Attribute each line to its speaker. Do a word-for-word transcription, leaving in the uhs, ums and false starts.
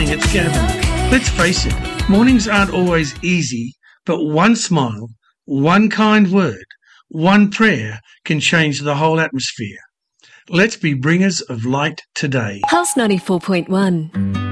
Speaker 1: morning, it's Gavin. Let's face it, mornings aren't always easy, but one smile, one kind word, one prayer can change the whole atmosphere. Let's be bringers of light today.
Speaker 2: Pulse ninety-four point one.